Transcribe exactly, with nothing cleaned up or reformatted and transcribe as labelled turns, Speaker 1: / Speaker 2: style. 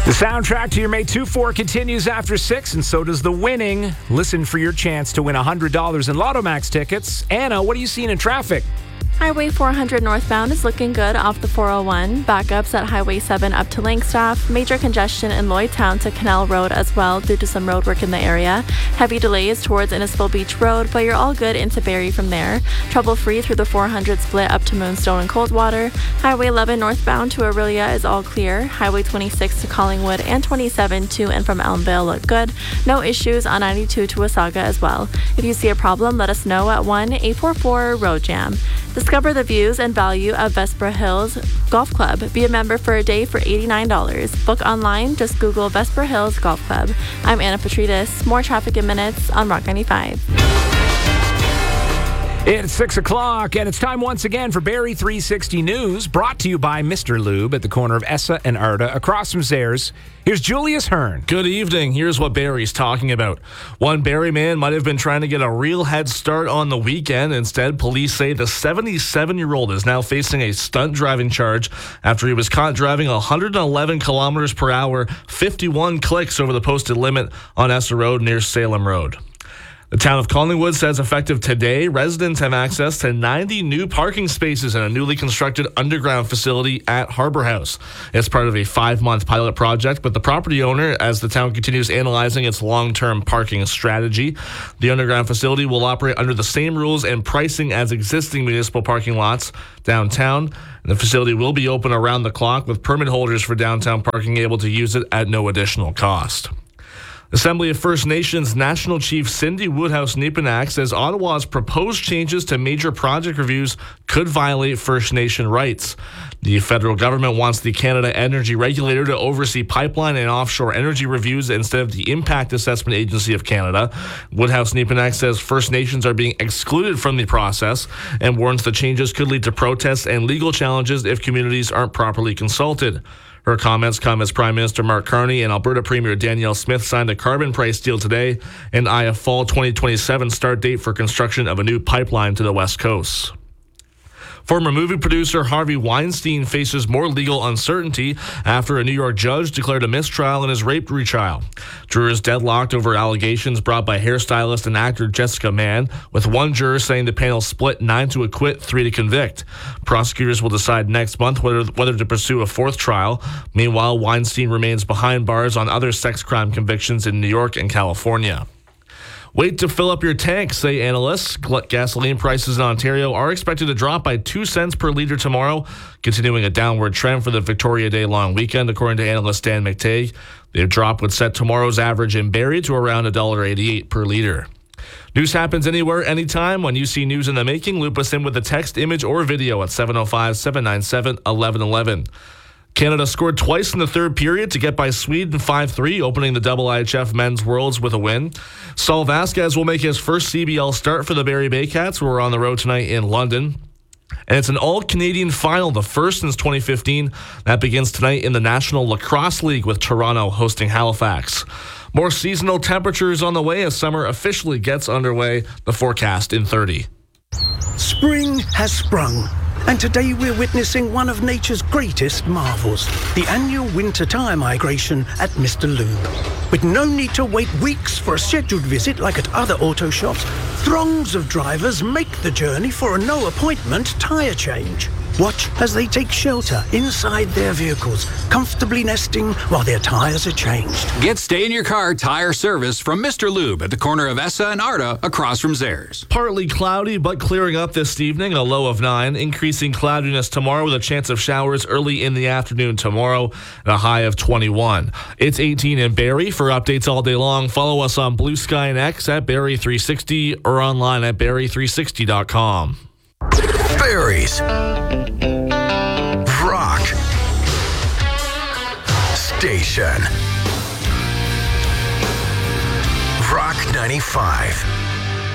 Speaker 1: The soundtrack to your May two four continues after six, and so does the winning. Listen for your chance to win one hundred dollars in Lotto Max tickets. Anna, what are you seeing in traffic?
Speaker 2: Highway four hundred northbound is looking good off the four oh one. Backups at Highway seven up to Langstaff. Major congestion in Lloydtown to Canal Road as well due to some road work in the area. Heavy delays towards Innisfil Beach Road, but you're all good into Barrie from there. Trouble-free through the four hundred split up to Moonstone and Coldwater. Highway eleven northbound to Aurelia is all clear. Highway twenty-six to Collingwood and twenty-seven to and from Elmvale look good. No issues on ninety-two to Wasaga as well. If you see a problem, let us know at one eight four four road jam. Discover the views and value of Vesper Hills Golf Club. Be a member for a day for eighty-nine dollars. Book online, just Google Vesper Hills Golf Club. I'm Anna Petridis. More traffic in minutes on Rock ninety-five.
Speaker 1: It's six o'clock, and it's time once again for Barrie three sixty News, brought to you by Mister Lube at the corner of Essa and Arda, across from Zayres. Here's Julius Hearn.
Speaker 3: Good evening. Here's what Barrie's talking about. One Barrie man might have been trying to get a real head start on the weekend. Instead, police say the seventy-seven-year-old is now facing a stunt driving charge after he was caught driving one hundred eleven kilometers per hour, fifty-one clicks over the posted limit on Essa Road near Salem Road. The town of Collingwood says effective today, residents have access to ninety new parking spaces in a newly constructed underground facility at Harbour House. It's part of a five-month pilot project, but the property owner, as the town continues analyzing its long-term parking strategy, the underground facility will operate under the same rules and pricing as existing municipal parking lots downtown. The facility will be open around the clock with permit holders for downtown parking able to use it at no additional cost. Assembly of First Nations National Chief Cindy Woodhouse-Nepenak says Ottawa's proposed changes to major project reviews could violate First Nation rights. The federal government wants the Canada Energy Regulator to oversee pipeline and offshore energy reviews instead of the Impact Assessment Agency of Canada. Woodhouse-Nepenak says First Nations are being excluded from the process and warns the changes could lead to protests and legal challenges if communities aren't properly consulted. Her comments come as Prime Minister Mark Carney and Alberta Premier Danielle Smith signed a carbon price deal today and eye a fall twenty twenty-seven start date for construction of a new pipeline to the West Coast. Former movie producer Harvey Weinstein faces more legal uncertainty after a New York judge declared a mistrial in his rape retrial. Jurors deadlocked over allegations brought by hairstylist and actor Jessica Mann, with one juror saying the panel split nine to acquit, three to convict. Prosecutors will decide next month whether, whether to pursue a fourth trial. Meanwhile, Weinstein remains behind bars on other sex crime convictions in New York and California. Wait to fill up your tank, say analysts. Gasoline prices in Ontario are expected to drop by two cents per litre tomorrow, continuing a downward trend for the Victoria Day long weekend, according to analyst Dan McTagg. The drop would set tomorrow's average in Barrie to around one dollar eighty-eight per litre. News happens anywhere, anytime. When you see news in the making, loop us in with a text, image, or video at seven oh five, seven nine seven, one one one one. Canada scored twice in the third period to get by Sweden five three, opening the double I H F Men's Worlds with a win. Saul Vasquez will make his first C B L start for the Barrie Baycats, who are on the road tonight in London. And it's an all-Canadian final, the first since twenty fifteen. That begins tonight in the National Lacrosse League with Toronto hosting Halifax. More seasonal temperatures on the way as summer officially gets underway. The forecast in thirty.
Speaker 4: Spring has sprung. And today we're witnessing one of nature's greatest marvels, the annual winter tire migration at Mister Lube. With no need to wait weeks for a scheduled visit like at other auto shops, throngs of drivers make the journey for a no-appointment tire change. Watch as they take shelter inside their vehicles, comfortably nesting while their tires are changed.
Speaker 5: Get stay-in-your-car tire service from Mister Lube at the corner of Essa and Arda, across from Zayres.
Speaker 3: Partly cloudy, but clearing up this evening, a low of nine. Increasing cloudiness tomorrow with a chance of showers early in the afternoon tomorrow, and a high of twenty-one. It's eighteen in Barrie. For updates all day long, follow us on Blue Sky and X at Barrie three sixty or online at barrie three sixty dot com.
Speaker 6: Barrie's Rock Station. Rock ninety-five.